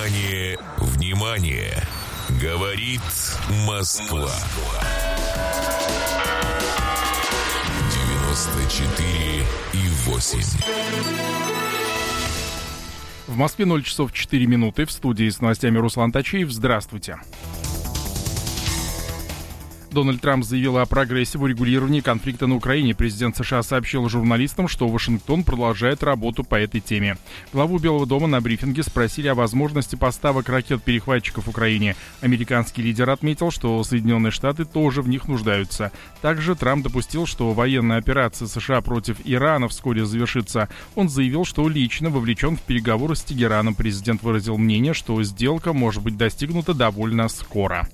Внимание, внимание! Говорит Москва. 94,8. В Москве 0 часов 4 минуты. В студии с новостями Руслан Тачиев. Здравствуйте. Дональд Трамп заявил о прогрессе в урегулировании конфликта на Украине. Президент США сообщил журналистам, что Вашингтон продолжает работу по этой теме. Главу Белого дома на брифинге спросили о возможности поставок ракет-перехватчиков Украине. Американский лидер отметил, что Соединенные Штаты тоже в них нуждаются. Также Трамп допустил, что военная операция США против Ирана вскоре завершится. Он заявил, что лично вовлечен в переговоры с Тегераном. Президент выразил мнение, что сделка может быть достигнута довольно скоро.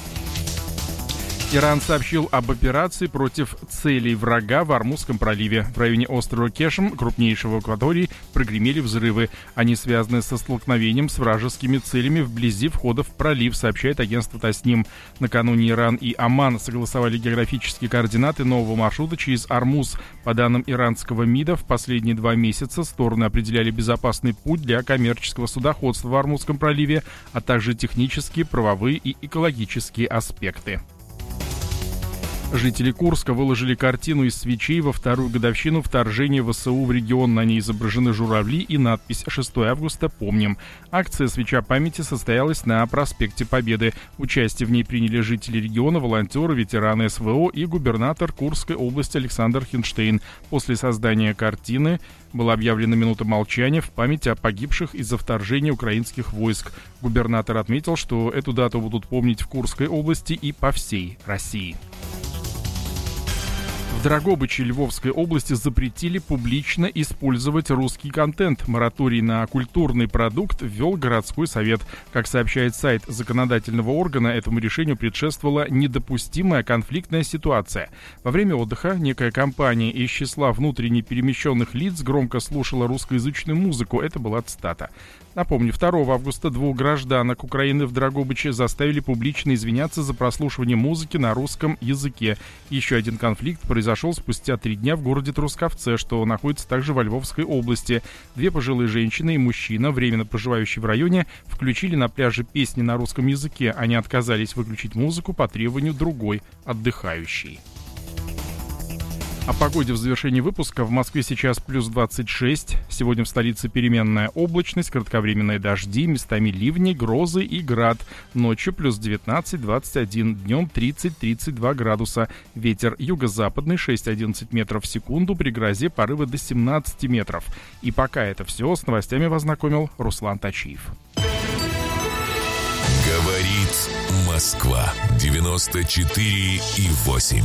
Иран сообщил об операции против целей врага в Ормузском проливе. В районе острова Кешм, крупнейшего в акватории, прогремели взрывы. Они связаны со столкновением с вражескими целями вблизи входа в пролив, сообщает агентство Тасним. Накануне Иран и Оман согласовали географические координаты нового маршрута через Ормуз. По данным иранского МИДа, в последние 2 месяца стороны определяли безопасный путь для коммерческого судоходства в Ормузском проливе, а также технические, правовые и экологические аспекты. Жители Курска выложили картину из свечей во вторую годовщину вторжения ВСУ в регион. На ней изображены журавли и надпись «6 августа. Помним». Акция «Свеча памяти» состоялась на проспекте Победы. Участие в ней приняли жители региона, волонтеры, ветераны СВО и губернатор Курской области Александр Хинштейн. После создания картины была объявлена минута молчания в память о погибших из-за вторжения украинских войск. Губернатор отметил, что эту дату будут помнить в Курской области и по всей России. В Драгобыче Львовской области запретили публично использовать русский контент. Мораторий на культурный продукт ввел городской совет. Как сообщает сайт законодательного органа, этому решению предшествовала недопустимая конфликтная ситуация. Во время отдыха некая компания из числа внутренне перемещенных лиц громко слушала русскоязычную музыку. Это была цитата. Напомню, 2 августа 2 гражданок Украины в Драгобыче заставили публично извиняться за прослушивание музыки на русском языке. Еще один конфликт произошел спустя 3 дня в городе Трускавце, что находится также во Львовской области. 2 пожилые женщины и мужчина, временно проживающие в районе, включили на пляже песни на русском языке. Они отказались выключить музыку по требованию другой отдыхающей. О погоде в завершении выпуска. В Москве сейчас плюс 26. Сегодня в столице переменная облачность, кратковременные дожди, местами ливни, грозы и град. Ночью плюс 19-21, днем 30-32 градуса. Ветер юго-западный 6-11 метров в секунду, при грозе порывы до 17 метров. И пока это все, с новостями вас знакомил Руслан Тачиев. Говорит Москва. 94,8.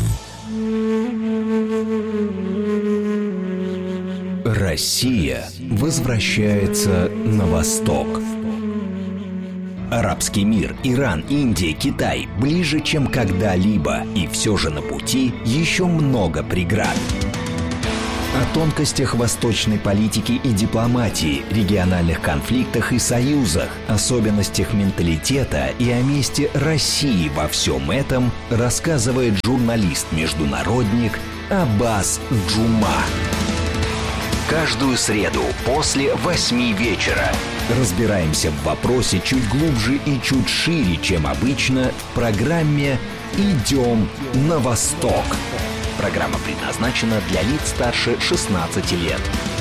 Россия возвращается на восток. Арабский мир, Иран, Индия, Китай ближе, чем когда-либо, и все же на пути еще много преград. О тонкостях восточной политики и дипломатии, региональных конфликтах и союзах, особенностях менталитета и о месте России во всем этом рассказывает журналист-международник Аббас Джума. Каждую среду после 8 вечера разбираемся в вопросе чуть глубже и чуть шире, чем обычно, в программе «Идем на восток». Программа предназначена для лиц старше 16 лет.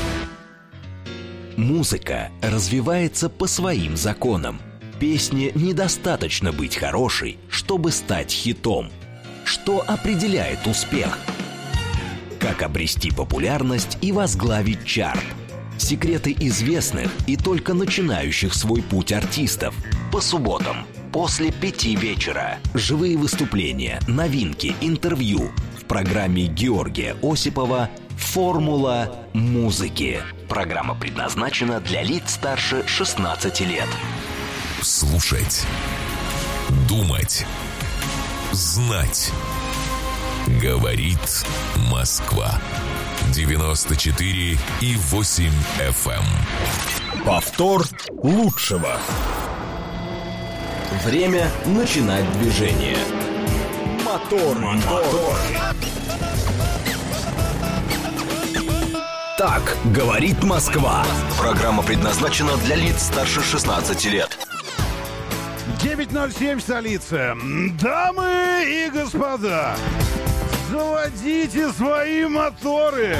Музыка развивается по своим законам. Песне недостаточно быть хорошей, чтобы стать хитом. Что определяет успех? Как обрести популярность и возглавить чарт? Секреты известных и только начинающих свой путь артистов. По субботам после 5 вечера. Живые выступления, новинки, интервью. В программе Георгия Осипова «Формула музыки». Программа предназначена для лиц старше 16 лет. Слушать, думать, знать. Говорит Москва. 94,8 FM. Повтор лучшего. Время начинать движение. Мотор. Так говорит Москва. Программа предназначена для лиц старше 16 лет. 9:07 столица. Дамы и господа, заводите свои моторы.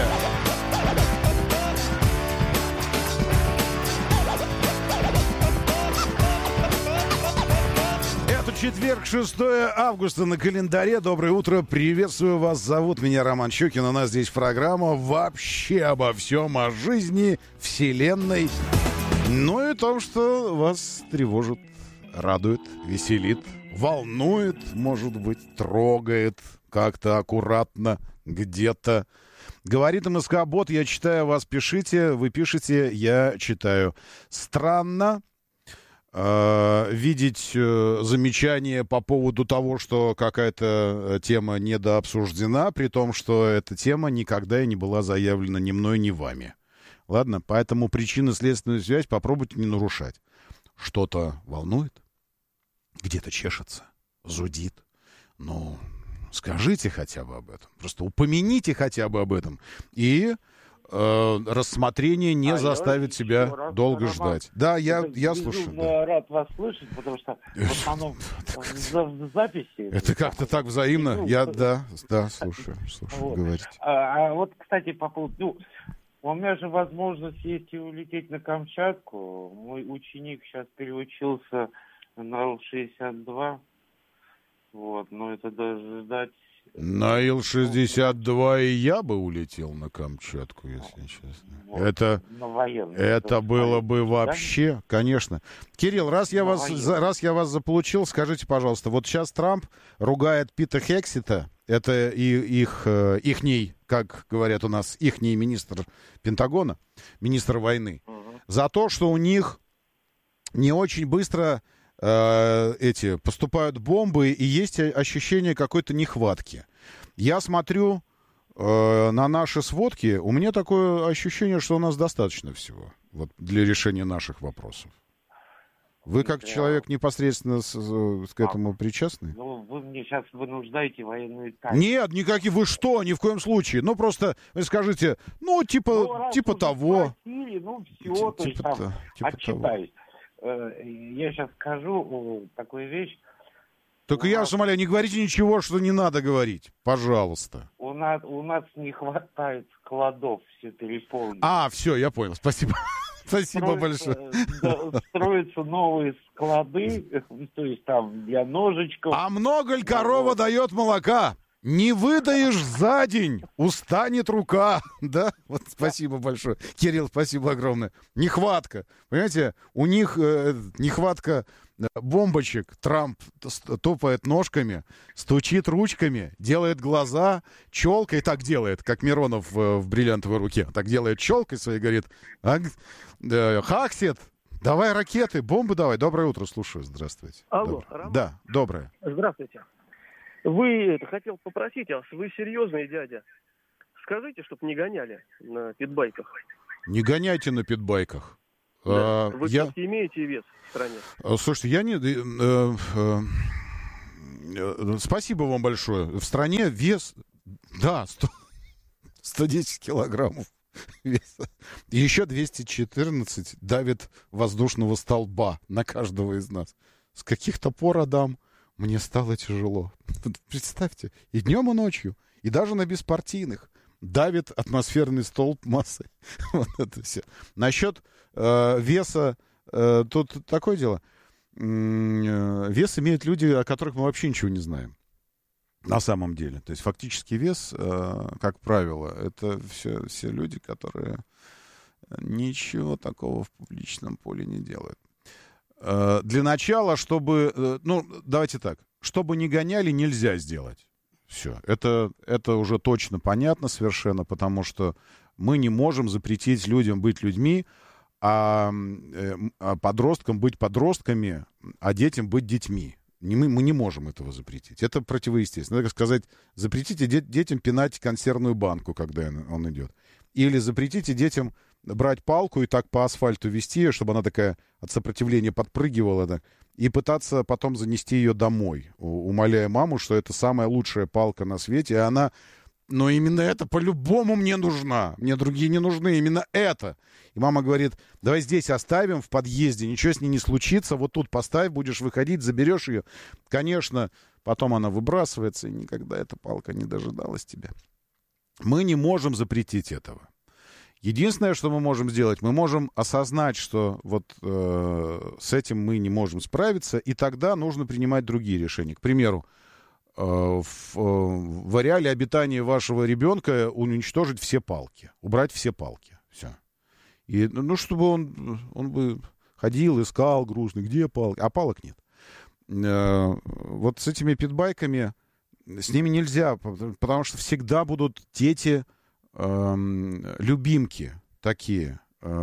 Это четверг, 6 августа на календаре. Доброе утро, приветствую вас. Зовут меня Роман Щукин. У нас здесь программа вообще обо всем, о жизни, вселенной. Ну и том, что вас тревожит, радует, веселит, волнует, может быть, трогает как-то аккуратно, где-то. Говорит МСК-бот, я читаю, вас пишите, вы пишете, я читаю. Странно видеть замечания по поводу того, что какая-то тема недообсуждена, при том, что эта тема никогда и не была заявлена ни мной, ни вами. Ладно, поэтому причинно-следственную связь попробуйте не нарушать. Что-то волнует? Где-то чешется? Зудит? Ну, скажите хотя бы об этом. Просто упомяните хотя бы об этом. И рассмотрение не заставит себя долго ждать. Да, я слушаю. Я рад вас слышать, потому что в основном в записи. Это как-то так взаимно. Я, слушаю, вот. Говорите. А вот, кстати, по поводу... у меня же возможность есть и улететь на Камчатку. Мой ученик сейчас переучился на Ил-62. Вот, но это даже ждать... На Ил-62 и я бы улетел на Камчатку, если честно. Вот, это было бы вообще, да? Конечно. Кирилл, раз я вас заполучил, скажите, пожалуйста, вот сейчас Трамп ругает Пита Хексета, это ихний, как говорят у нас, ихний министр Пентагона, министр войны, за то, что у них не очень быстро поступают бомбы, и есть ощущение какой-то нехватки. Я смотрю на наши сводки, у меня такое ощущение, что у нас достаточно всего вот, для решения наших вопросов. Вы как человек непосредственно к этому причастны? Ну, вы мне сейчас вынуждаете военную тайну. Нет, никаких, вы что, ни в коем случае. Ну, просто вы скажите, типа того. Спросили, все, то есть там отчитаюсь. Я сейчас скажу такую вещь. Только я вас умоляю, не говорите ничего, что не надо говорить. Пожалуйста. У нас не хватает складов, все переполнено. Все, я понял. Спасибо. Спасибо большое. Строятся новые склады, то есть там для ножичков. А много ли корова дает молока? Не выдаешь за день, устанет рука. Да? Вот спасибо большое. Кирилл, спасибо огромное. Нехватка. Понимаете, у них нехватка бомбочек. Трамп топает ножками, стучит ручками, делает глаза, челкой так делает, как Миронов в «Бриллиантовой руке». Так делает челкой своей, говорит, Хаксет, давай ракеты, бомбы давай. Доброе утро, слушаю. Здравствуйте. Алло, Роман? Да, доброе. Здравствуйте. Хотел попросить вас, вы серьезный дядя. Скажите, чтобы не гоняли на питбайках. Не гоняйте на питбайках. Да. Вы все-таки имеете вес в стране. Слушайте, я не... Спасибо вам большое. В стране вес... Да, 110 килограммов веса. И еще 214 давит воздушного столба на каждого из нас. С каких-то пор, Адам, мне стало тяжело. Представьте, и днем, и ночью, и даже на беспартийных давит атмосферный столб массы. Вот это все. Насчет веса, тут такое дело. Вес имеют люди, о которых мы вообще ничего не знаем. На самом деле. То есть фактически вес, как правило, это все люди, которые ничего такого в публичном поле не делают. Для начала, чтобы... давайте так. Чтобы не гоняли, нельзя сделать. Все. Это уже точно понятно совершенно, потому что мы не можем запретить людям быть людьми, а подросткам быть подростками, а детям быть детьми. Мы не можем этого запретить. Это противоестественно. Так сказать, запретите детям пинать консервную банку, когда он идет. Или запретите детям брать палку и так по асфальту вести ее, чтобы она такая от сопротивления подпрыгивала, да, и пытаться потом занести ее домой, умоляя маму, что это самая лучшая палка на свете, и она но именно это по-любому мне нужна. Мне другие не нужны, именно это. И мама говорит, давай здесь оставим в подъезде, ничего с ней не случится, вот тут поставь, будешь выходить, заберешь ее. Конечно, потом она выбрасывается, и никогда эта палка не дожидалась тебя. Мы не можем запретить этого. Единственное, что мы можем сделать, мы можем осознать, что вот с этим мы не можем справиться, и тогда нужно принимать другие решения. К примеру, в ареале обитания вашего ребенка уничтожить все палки, убрать все палки. Все. И, ну, чтобы он бы ходил, искал грустно, где палки, а палок нет. Вот с этими питбайками, с ними нельзя, потому что всегда будут дети, любимки такие.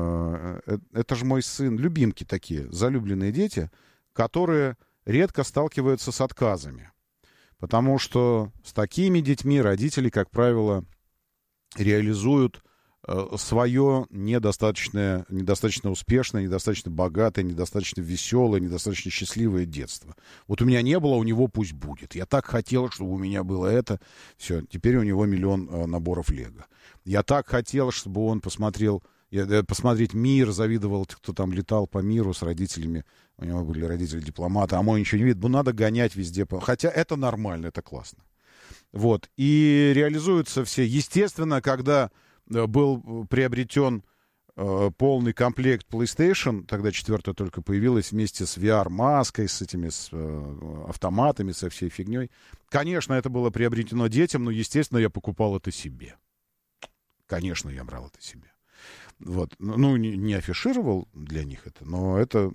Это же мой сын, любимки такие, залюбленные дети, которые редко сталкиваются с отказами. Потому что с такими детьми родители, как правило, реализуют свое недостаточно успешное, недостаточно богатое, недостаточно веселое, недостаточно счастливое детство. Вот у меня не было, у него пусть будет. Я так хотел, чтобы у меня было это. Все, теперь у него 1 000 000 наборов Лего. Я так хотел, чтобы он посмотреть мир, завидовал, кто там летал по миру с родителями. У него были родители-дипломаты, а мой ничего не видит. Ну, надо гонять везде. Хотя это нормально, это классно. Вот. И реализуются все. Естественно, когда был приобретен полный комплект PlayStation, тогда 4-я только появилась вместе с VR-маской, с этими автоматами, со всей фигней. Конечно, это было приобретено детям, но, естественно, я покупал это себе. Конечно, я брал это себе. Вот. Ну, не афишировал для них это, но это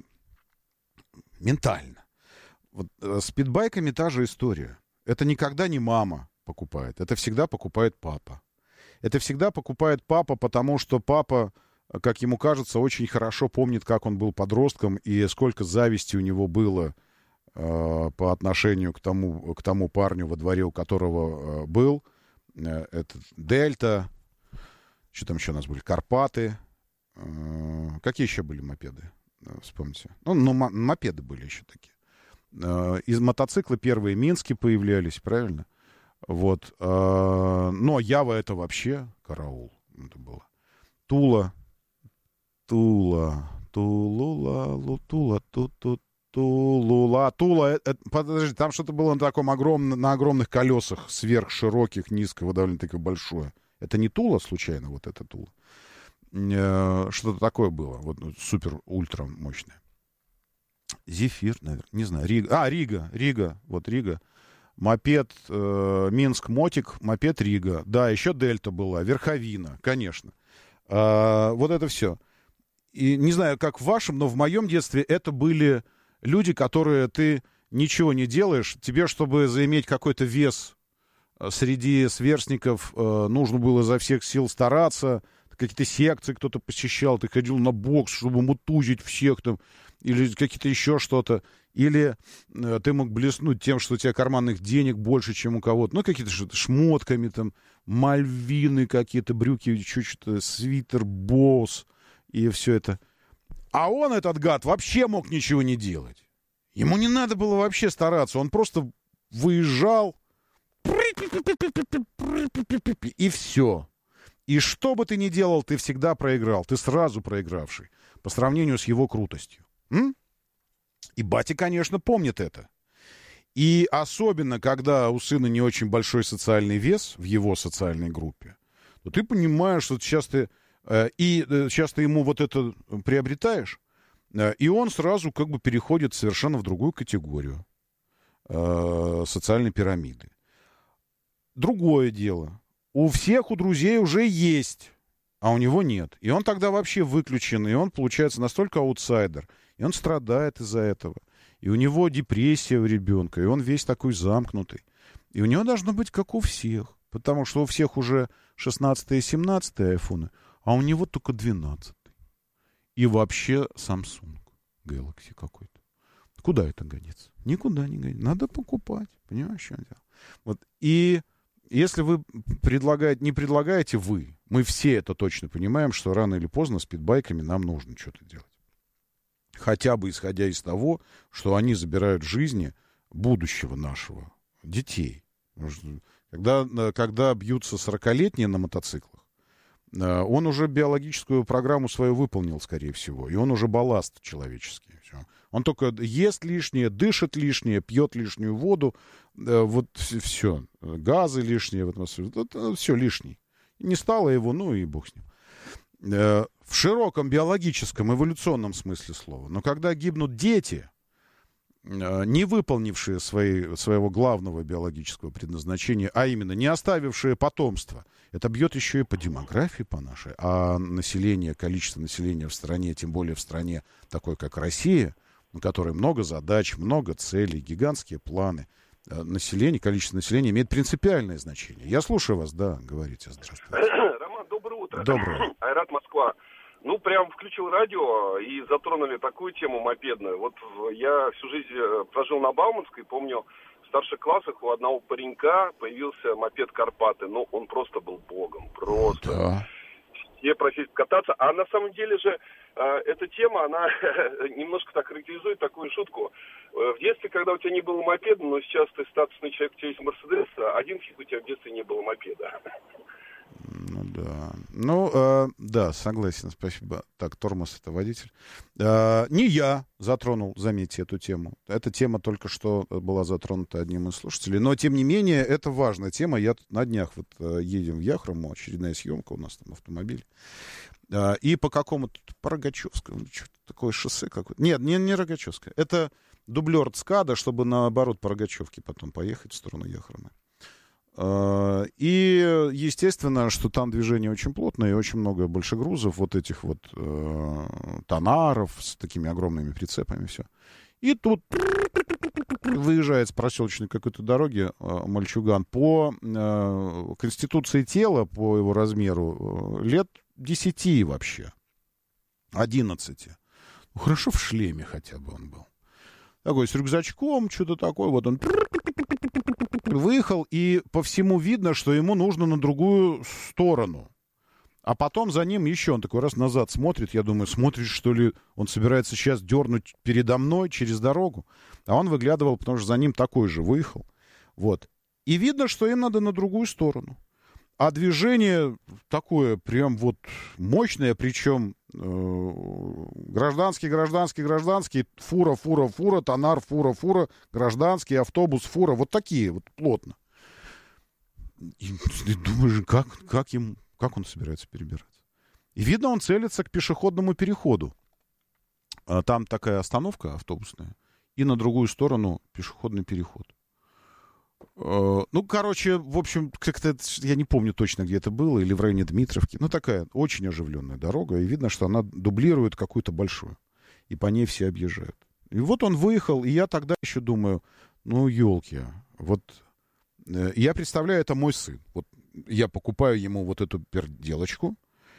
ментально. Вот, с питбайками та же история. Это никогда не мама покупает, это всегда покупает папа. Это всегда покупает папа, потому что папа, как ему кажется, очень хорошо помнит, как он был подростком и сколько зависти у него было по отношению к тому парню во дворе, у которого был. Это Дельта. Что там еще у нас были? Карпаты. Какие еще были мопеды? Вспомните. Ну, мопеды были еще такие. Из мотоцикла первые Мински появлялись, правильно? Вот. Но Ява это вообще караул. Это было. Тула. Подожди, там что-то было на таком на огромных колесах, сверхшироких, низкого, довольно таки большое. Это не Тула, случайно, вот это Тула? Что-то такое было. Вот супер-ультра мощное. Зефир, наверное. Не знаю. Рига. Вот Рига. Мопед Минск Мотик, мопед Рига. Да, еще Дельта была, Верховина, конечно. Вот это все. И не знаю, как в вашем, но в моем детстве это были люди, которые ты ничего не делаешь. Тебе, чтобы заиметь какой-то вес среди сверстников, нужно было изо всех сил стараться. Какие-то секции кто-то посещал, ты ходил на бокс, чтобы мутузить всех там, или какие-то еще что-то. Или ты мог блеснуть тем, что у тебя карманных денег больше, чем у кого-то. Ну, какие-то шмотками, там, мальвины какие-то, брюки, что-то, свитер, босс, и все это. А он, этот гад, вообще мог ничего не делать. Ему не надо было вообще стараться. Он просто выезжал, и все. И что бы ты ни делал, ты всегда проиграл. Ты сразу проигравший по сравнению с его крутостью. И батя, конечно, помнит это. И особенно, когда у сына не очень большой социальный вес в его социальной группе, то ты понимаешь, что сейчас ты ему вот это приобретаешь, и он сразу как бы переходит совершенно в другую категорию социальной пирамиды. Другое дело. У всех у друзей уже есть, а у него нет. И он тогда вообще выключен, и он, получается, настолько аутсайдер. И он страдает из-за этого. И у него депрессия у ребенка, и он весь такой замкнутый. И у него должно быть как у всех. Потому что у всех уже 16 и 17 айфоны, а у него только 12. И вообще Samsung Galaxy какой-то. Куда это годится? Никуда не годится. Надо покупать. Понимаешь, что я делаю? Вот. И если вы не предлагаете вы, мы все это точно понимаем, что рано или поздно с питбайками нам нужно что-то делать. Хотя бы исходя из того, что они забирают жизни будущего нашего, детей. Когда бьются 40-летние на мотоциклах, он уже биологическую программу свою выполнил, скорее всего, и он уже балласт человеческий. Все. Он только ест лишнее, дышит лишнее, пьет лишнюю воду, вот все, газы лишние в атмосфере, все лишнее. Не стало его, ну и бог с ним. В широком биологическом, эволюционном смысле слова. Но когда гибнут дети, не выполнившие своего главного биологического предназначения, а именно не оставившие потомство, это бьет еще и по демографии по нашей. А население, количество населения в стране, тем более в стране такой, как Россия, у которой много задач, много целей, гигантские планы, население, количество населения имеет принципиальное значение. Я слушаю вас, да, говорите, здравствуйте. Роман, доброе утро. Доброе. Айрат, Москва. Ну, прям включил радио и затронули такую тему мопедную. Вот я всю жизнь прожил на Бауманской, помню, в старших классах у одного паренька появился мопед «Карпаты». Ну, он просто был богом, просто. Да. Все просили кататься. А на самом деле же эта тема, она немножко так характеризует такую шутку. В детстве, когда у тебя не было мопеда, но сейчас ты статусный человек, у тебя есть Мерседес, один фиг у тебя в детстве не было мопеда. Ну да. Ну, да, согласен, спасибо. Так, тормоз — это водитель. Не я затронул, заметьте, эту тему. Эта тема только что была затронута одним из слушателей. Но, тем не менее, это важная тема. Я тут на днях вот едем в Яхрому, очередная съемка у нас там автомобиль. И по какому-то, по Рогачевскому, что-то такое шоссе какое-то. Нет, не Рогачевское. Это дублер ЦКАДа, чтобы наоборот по Рогачевке потом поехать в сторону Яхромы. И, естественно, что там движение очень плотное и очень много большегрузов, вот этих вот тонаров с такими огромными прицепами, все. И тут выезжает с проселочной какой-то дороги мальчуган по конституции тела, по его размеру, лет 10 вообще, 11. Ну, хорошо в шлеме хотя бы он был. Такой с рюкзачком, что-то такое, вот он выехал, и по всему видно, что ему нужно на другую сторону. А потом за ним еще, он такой раз назад смотрит, я думаю, смотрит, что ли, он собирается сейчас дернуть передо мной через дорогу. А он выглядывал, потому что за ним такой же выехал. Вот. И видно, что им надо на другую сторону. А движение такое прям вот мощное, причем гражданский, фура, тонар, фура, гражданский, автобус, фура, вот такие вот плотно. И думаешь, как он собирается перебираться? И видно, он целится к пешеходному переходу. Там такая остановка автобусная, и на другую сторону пешеходный переход. Ну, короче, в общем, как-то, я не помню точно, где это было, или в районе Дмитровки. Ну, такая очень оживленная дорога, и видно, что она дублирует какую-то большую. И по ней все объезжают. И вот он выехал, и я тогда еще думаю, ну, елки, вот я представляю, это мой сын. Вот я покупаю ему вот эту перделочку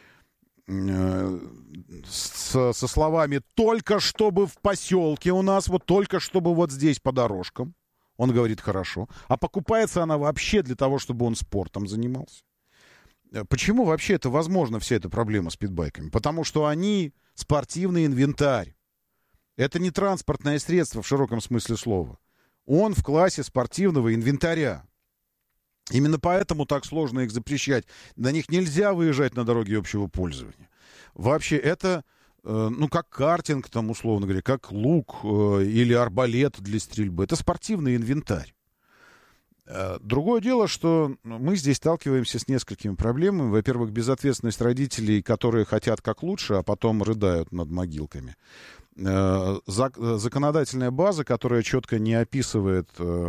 со словами «только чтобы в поселке у нас, вот только чтобы вот здесь по дорожкам». Он говорит, хорошо. А покупается она вообще для того, чтобы он спортом занимался. Почему вообще это возможно, вся эта проблема с питбайками? Потому что они спортивный инвентарь. Это не транспортное средство в широком смысле слова. Он в классе спортивного инвентаря. Именно поэтому так сложно их запрещать. На них нельзя выезжать на дороге общего пользования. Вообще это... ну, как картинг, там, условно говоря, как лук или арбалет для стрельбы. Это спортивный инвентарь. Другое дело, что мы здесь сталкиваемся с несколькими проблемами. Во-первых, безответственность родителей, которые хотят как лучше, а потом рыдают над могилками. Законодательная база, которая четко не описывает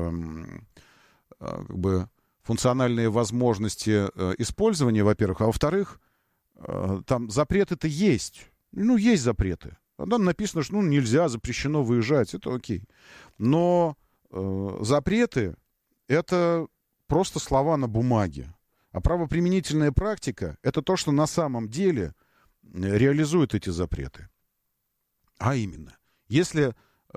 как бы функциональные возможности использования, во-первых. А во-вторых, там запреты-то есть. Ну, есть запреты. Там написано, что нельзя, запрещено выезжать. Это окей. Но запреты — это просто слова на бумаге. А правоприменительная практика — это то, что на самом деле реализует эти запреты. А именно, если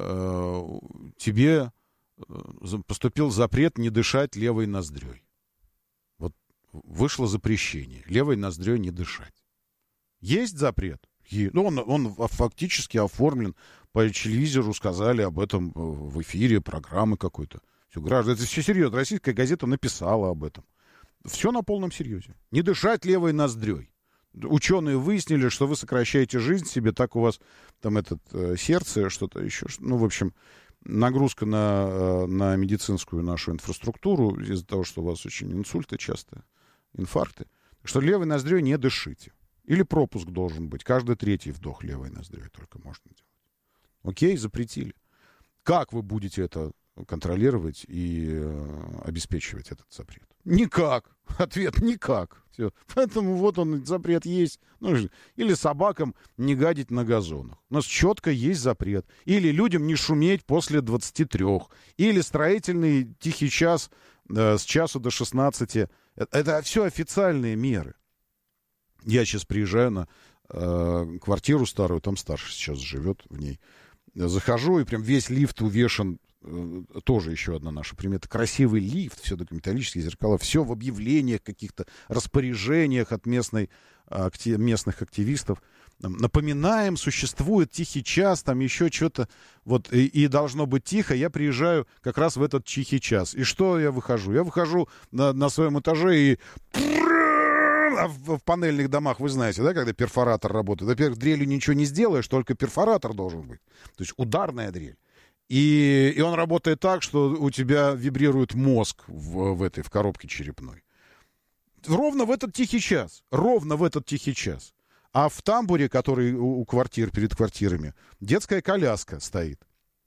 тебе поступил запрет не дышать левой ноздрёй. Вот вышло запрещение. Левой ноздрёй не дышать. Есть запрет? Ну, он фактически оформлен. По телевизору сказали об этом в эфире, программы какой-то. Все, граждане, это все серьезно. Российская газета написала об этом. Все на полном серьезе. Не дышать левой ноздрёй. Ученые выяснили, что вы сокращаете жизнь себе, так у вас там сердце, что-то еще. Ну, в общем, нагрузка на медицинскую нашу инфраструктуру из-за того, что у вас очень инсульты часто, инфаркты. Что левой ноздрёй не дышите. Или пропуск должен быть. Каждый третий вдох левой ноздрёй только можно делать. Окей, запретили. Как вы будете это контролировать и обеспечивать этот запрет? Никак. Ответ — никак. Все. Поэтому вот он, запрет есть. Ну, или собакам не гадить на газонах. У нас четко есть запрет. Или людям не шуметь после 23. Или строительный тихий час с часу до 16. Это все официальные меры. Я сейчас приезжаю на квартиру старую, там старший сейчас живет в ней. Захожу, и прям весь лифт увешан, тоже еще одна наша примета, красивый лифт, все такие металлические зеркала, все в объявлениях, каких-то распоряжениях от местных активистов. Напоминаем, существует тихий час, там еще что-то, вот, и должно быть тихо. Я приезжаю как раз в этот тихий час. И что я выхожу? Я выхожу на своем этаже и... в панельных домах, вы знаете, да, когда перфоратор работает. Во-первых, дрелью ничего не сделаешь, только перфоратор должен быть. То есть ударная дрель. И он работает так, что у тебя вибрирует мозг в коробке черепной. Ровно в этот тихий час. Ровно в этот тихий час. А в тамбуре, который у квартир, перед квартирами, детская коляска стоит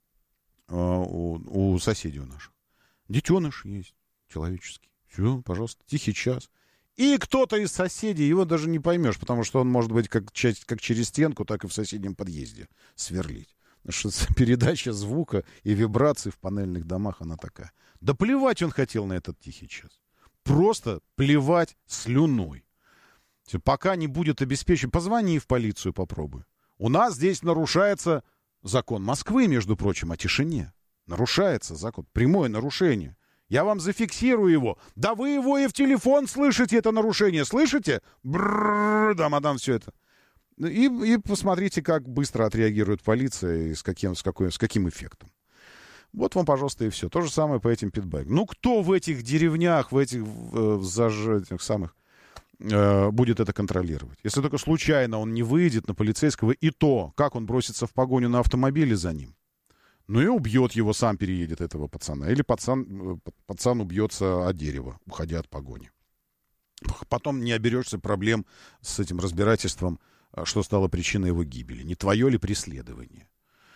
у соседей у наших. Детеныш есть человеческий. Все, пожалуйста, тихий час. И кто-то из соседей, его даже не поймешь, потому что он может быть как через стенку, так и в соседнем подъезде сверлить. Потому что передача звука и вибраций в панельных домах, она такая. Да плевать он хотел на этот тихий час. Просто плевать слюной. Пока не будет обеспечен, позвони в полицию, попробуй. У нас здесь нарушается закон Москвы, между прочим, о тишине. Нарушается закон. Прямое нарушение. Я вам зафиксирую его. Да вы его и в телефон слышите, это нарушение. Слышите? Брррр, да, мадам, все это. И посмотрите, как быстро отреагирует полиция и с каким эффектом. Вот вам, пожалуйста, и все. То же самое по этим питбайкам. Ну, кто в этих деревнях, в этих самых будет это контролировать? Если только случайно он не выйдет на полицейского, и то, как он бросится в погоню на автомобиле за ним? Ну и убьет его, сам переедет этого пацана. Или пацан убьется от дерева, уходя от погони. Потом не оберешься проблем с этим разбирательством, что стало причиной его гибели. Не твое ли преследование?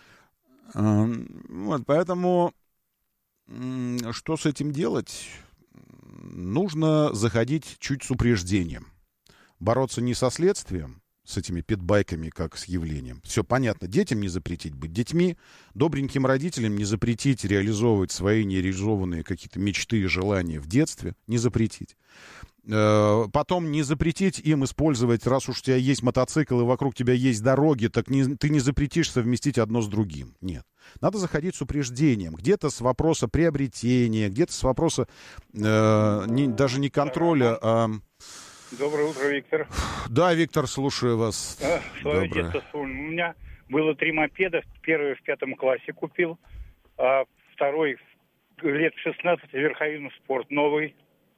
Вот, поэтому что с этим делать? Нужно заходить чуть с упреждением. Бороться не со следствием, с этими питбайками, как с явлением. Все понятно. Детям не запретить быть детьми, добреньким родителям не запретить реализовывать свои нереализованные какие-то мечты и желания в детстве, не запретить. Потом не запретить им использовать, раз уж у тебя есть мотоцикл и вокруг тебя есть дороги, так ты не запретишь совместить одно с другим. Нет. Надо заходить с упреждением. Где-то с вопроса приобретения, где-то с вопроса даже не контроля, а... Доброе утро, Виктор. Да, Виктор, слушаю вас. Свое детство вспомнил. У меня было 3 мопеда. Первый в 5 классе купил, а второй лет 16 верховину спорт новый.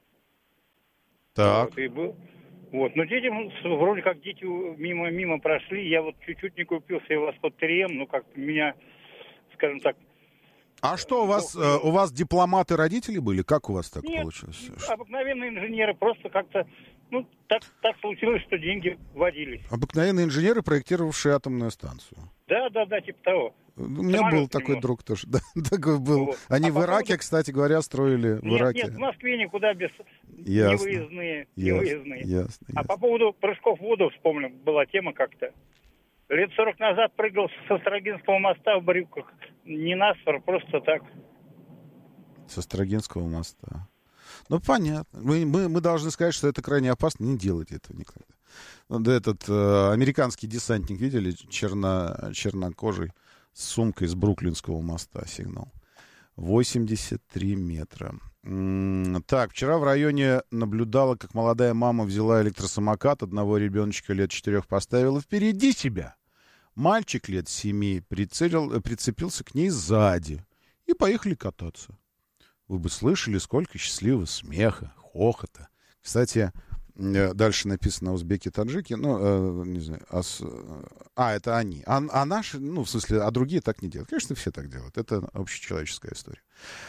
Так. Вот, и был. Вот. Но дети, вроде как дети мимо прошли. Я вот чуть-чуть не купил себе Восход 3М, ну как-то меня, скажем так... А что, у вас дипломаты родители были? Как у вас так Нет, получилось? Обыкновенные инженеры, просто как-то, ну, так случилось, что деньги водились. Обыкновенные инженеры, проектировавшие атомную станцию. Да, типа того. У меня был такой друг тоже. Да, такой был. Вот. Они в Ираке, кстати говоря, строили в Ираке. Нет, в Москве никуда без Ясно. невыездные. Ясно. По поводу прыжков в воду, вспомнил, была тема как-то. Лет 40 назад прыгал со Строгинского моста в брюках. Не насфор, просто так. Со Строгинского моста. Ну, понятно. Мы должны сказать, что это крайне опасно. Не делайте этого никогда. Вот этот американский десантник, видели? Чернокожий с сумкой с Бруклинского моста сигнал. 83 метра. Так, вчера в районе наблюдала, как молодая мама взяла электросамокат, одного ребеночка лет 4 поставила впереди себя. Мальчик лет 7 прицепился к ней сзади. И поехали кататься. вы бы слышали, сколько счастливого смеха, хохота. Кстати, дальше написано узбеки-таджики, ну, не знаю, это они. А наши, ну, в смысле, а другие так не делают. Конечно, все так делают. Это общечеловеческая история.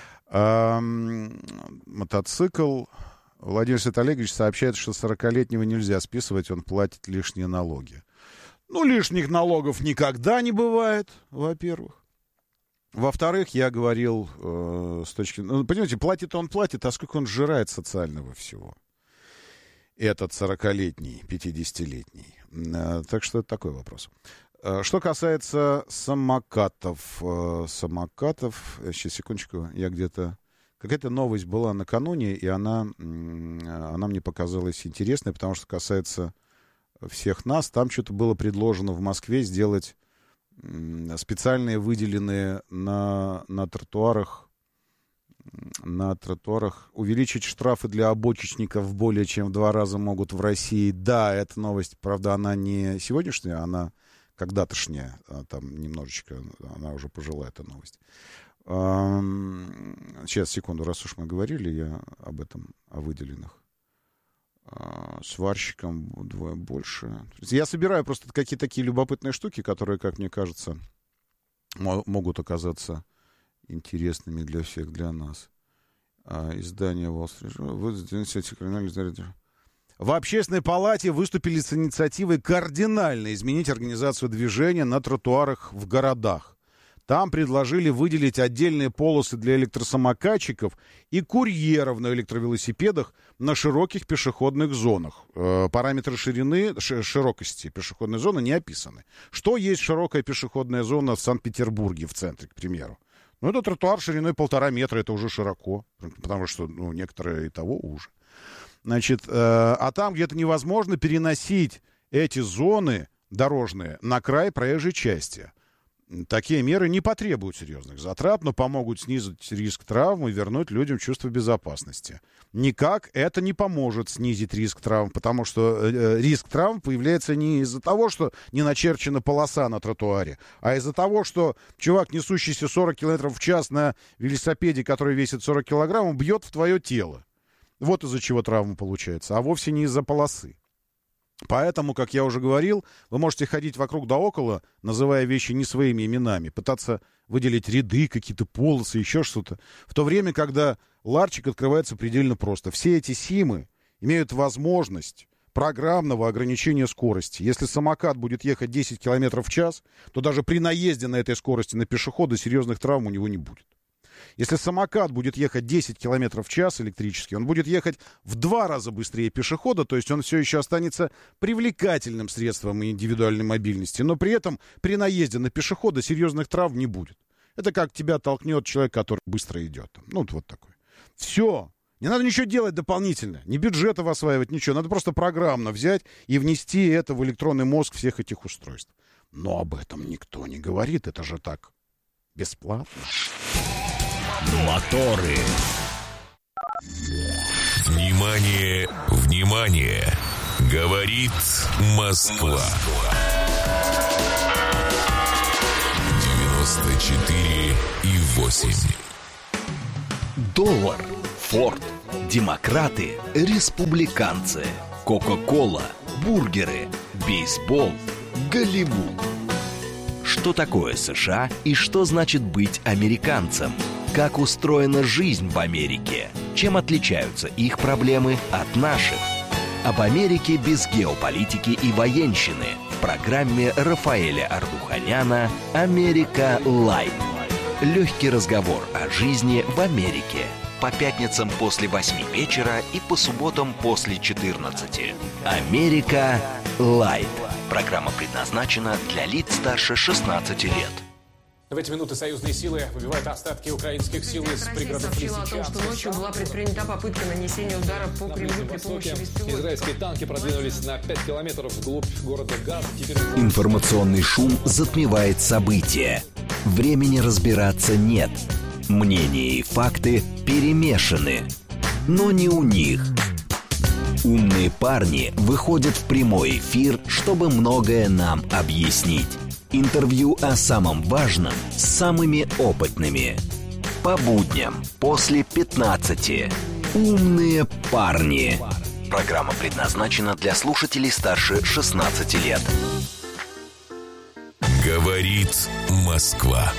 Мотоцикл. Владимир Олегович сообщает, что 40-летнего нельзя списывать, он платит лишние налоги. Ну, лишних налогов никогда не бывает, во-первых. Во-вторых, я говорил с точки... Ну, понимаете, платит он, а сколько он сжирает социального всего? Этот 40-летний, 50-летний. Так что это такой вопрос. Что касается самокатов. Сейчас, секундочку, я где-то... Какая-то новость была накануне, и она мне показалась интересной, потому что касается всех нас. Там что-то было предложено в Москве сделать специальные выделенные на тротуарах, увеличить штрафы для обочечников более чем в 2 раза могут в России. Да, эта новость, правда, она не сегодняшняя, она когда-тошняя, там немножечко, она уже пожилая, эта новость. Сейчас, секунду, раз уж мы говорили, я об этом, о выделенных. Сварщикам вдвое больше. Я собираю просто какие-то такие любопытные штуки, которые, как мне кажется, могут оказаться интересными для всех, для нас. Издание Wall Street. В Общественной палате выступили с инициативой кардинально изменить организацию движения на тротуарах в городах. Там предложили выделить отдельные полосы для электросамокатчиков и курьеров на электровелосипедах на широких пешеходных зонах. Параметры широкости пешеходной зоны не описаны. Что есть широкая пешеходная зона в Санкт-Петербурге, в центре, к примеру? Ну, это тротуар шириной 1,5 метра, это уже широко, потому что, ну, некоторые и того уже. Значит, а там где-то невозможно переносить эти зоны дорожные на край проезжей части. Такие меры не потребуют серьезных затрат, но помогут снизить риск травм и вернуть людям чувство безопасности. Никак это не поможет снизить риск травм, потому что риск травм появляется не из-за того, что не начерчена полоса на тротуаре, а из-за того, что чувак, несущийся 40 км в час на велосипеде, который весит 40 килограмм, бьет в твое тело. Вот из-за чего травма получается, а вовсе не из-за полосы. Поэтому, как я уже говорил, вы можете ходить вокруг да около, называя вещи не своими именами, пытаться выделить ряды, какие-то полосы, еще что-то. В то время, когда ларчик открывается предельно просто. Все эти СИМы имеют возможность программного ограничения скорости. Если самокат будет ехать 10 км в час, то даже при наезде на этой скорости на пешехода серьезных травм у него не будет. Если самокат будет ехать 10 км в час электрический, он будет ехать в 2 раза быстрее пешехода, то есть он все еще останется привлекательным средством индивидуальной мобильности, но при этом при наезде на пешехода серьезных травм не будет. Это как тебя толкнет человек, который быстро идет. Ну, вот такой. Все. Не надо ничего делать дополнительно. Ни бюджетов осваивать, ничего. Надо просто программно взять и внести это в электронный мозг всех этих устройств. Но об этом никто не говорит. Это же так бесплатно. Моторы. Внимание, внимание! Говорит Москва. 94,8. Доллар, Форд, демократы, республиканцы, Кока-кола, бургеры, бейсбол, Голливуд. Что такое США и что значит быть американцем? Как устроена жизнь в Америке? Чем отличаются их проблемы от наших? Об Америке без геополитики и военщины в программе Рафаэля Ардуханяна «Америка Лайт». Легкий разговор о жизни в Америке. По пятницам после 8 вечера и по субботам после 14. «Америка Лайт». Программа предназначена для лиц старше 16 лет. В эти минуты союзные силы выбивают остатки украинских сил из пригородов Лисичанска. Сообщила о том, что ночью была предпринята попытка нанесения удара по Кремлю при помощи беспилотников. Израильские танки продвинулись на 5 километров вглубь города Газ. Информационный шум затмевает события. Времени разбираться нет. Мнения и факты перемешаны. Но не у них. Умные парни выходят в прямой эфир, чтобы многое нам объяснить. Интервью о самом важном с самыми опытными. По будням после 15. «Умные парни». Программа предназначена для слушателей старше 16 лет. Говорит Москва.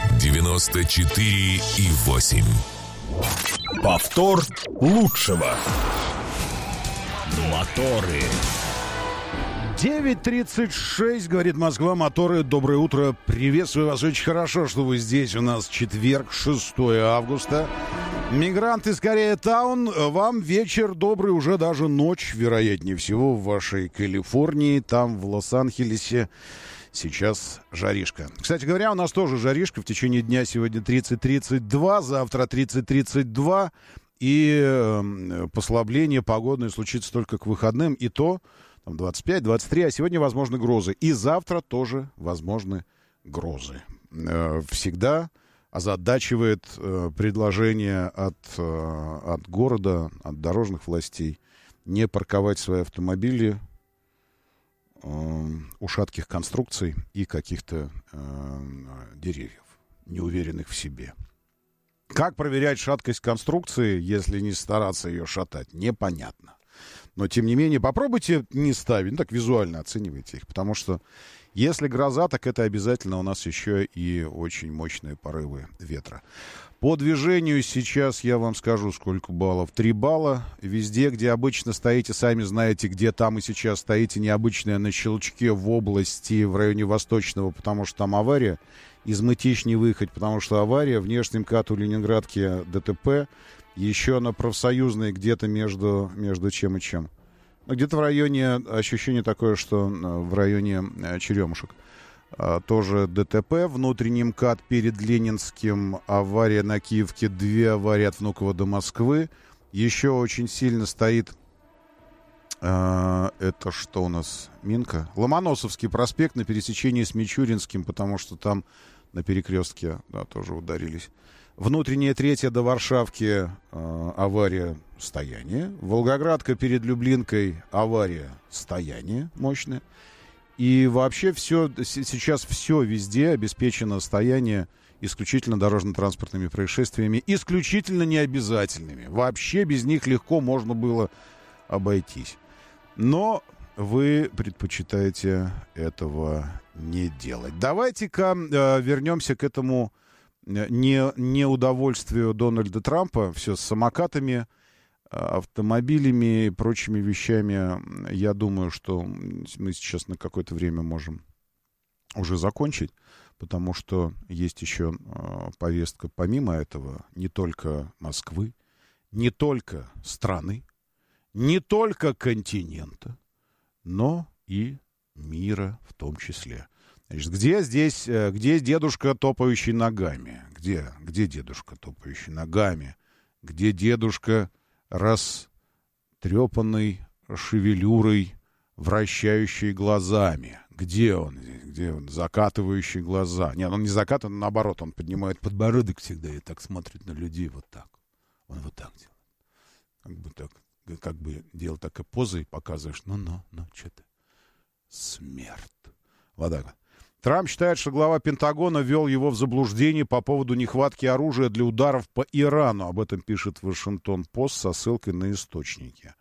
94,8. Повтор лучшего. Моторы. 9:36, говорит Москва, моторы. Доброе утро. Приветствую вас. Очень хорошо, что вы здесь. У нас четверг, 6 августа. Мигранты из Корея-таун. Вам вечер добрый, уже даже ночь, вероятнее всего, в вашей Калифорнии. Там, в Лос-Анджелесе, сейчас жаришка. Кстати говоря, у нас тоже жаришка. В течение дня сегодня 30-32, завтра 30-32. И послабление погодное случится только к выходным. И то 25-23, а сегодня возможны грозы. И завтра тоже возможны грозы. Всегда озадачивает предложение от города, от дорожных властей не парковать свои автомобили у шатких конструкций и каких-то деревьев, неуверенных в себе. Как проверять шаткость конструкции, если не стараться ее шатать, непонятно. Но, тем не менее, попробуйте не ставить, так визуально оценивайте их, потому что если гроза, так это обязательно у нас еще и очень мощные порывы ветра. По движению сейчас я вам скажу, сколько баллов. 3 балла. Везде, где обычно стоите, сами знаете, где там и сейчас стоите, необычное на Щелчке в области, в районе Восточного, потому что там авария. Из Мытищ не выехать, потому что авария. Внешний МКАД у Ленинградки ДТП. Еще на Профсоюзной где-то между чем и чем. Где-то в районе, ощущение такое, что в районе Черемушек. Тоже ДТП. Внутренний МКАД перед Ленинским. Авария на Киевке. 2 аварии от Внуково до Москвы. Еще очень сильно стоит... это что у нас? Минка? Ломоносовский проспект на пересечении с Мичуринским, потому что там на перекрестке тоже ударились. Внутренняя 3 до Варшавки авария, стояние. Волгоградка перед Люблинкой авария, стояние мощное. И вообще сейчас все везде обеспечено стояние исключительно дорожно-транспортными происшествиями, исключительно необязательными. Вообще без них легко можно было обойтись. Но вы предпочитаете этого не делать. Давайте-ка вернемся к этому неудовольствию Дональда Трампа. Все с самокатами, автомобилями и прочими вещами. Я думаю, что мы сейчас на какое-то время можем уже закончить, потому что есть еще повестка помимо этого не только Москвы, не только страны, не только континента, но и мира в том числе. Значит, где дедушка, топающий ногами? Где дедушка, топающий ногами? Где дедушка, растрепанный шевелюрой, вращающий глазами? Где он здесь? Где он? Закатывающий глаза. Нет, он не закатан, наоборот, он поднимает подбородок всегда и так смотрит на людей вот так. Он вот так делает. Как бы делал такой позой, показываешь, ну, что ты? Смерть. Вот так вот. Трамп считает, что глава Пентагона ввел его в заблуждение по поводу нехватки оружия для ударов по Ирану. Об этом пишет Вашингтон-Пост со ссылкой на источники.